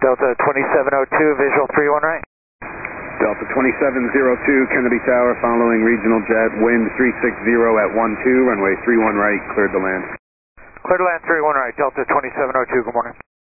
Delta 2702, visual 31 right. Delta 2702, Kennedy Tower, following regional jet, wind 360 at 12, runway 31 right, cleared to land. Clear to land 31 right, Delta 2702, good morning.